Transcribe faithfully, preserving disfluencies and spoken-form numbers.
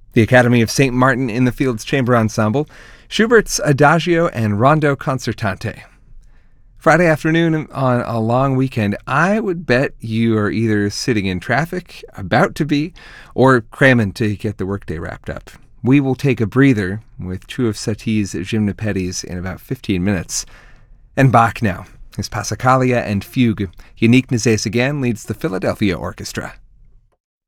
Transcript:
The Academy of Saint Martin in the Fields Chamber Ensemble, Schubert's Adagio and Rondo Concertante. Friday afternoon on a long weekend, I would bet you are either sitting in traffic, about to be, or cramming to get the workday wrapped up. We will take a breather with two of Satie's Gymnopédies in about fifteen minutes. And Bach now. His Passacaglia and Fugue. Yannick Nézet-Séguin leads the Philadelphia Orchestra.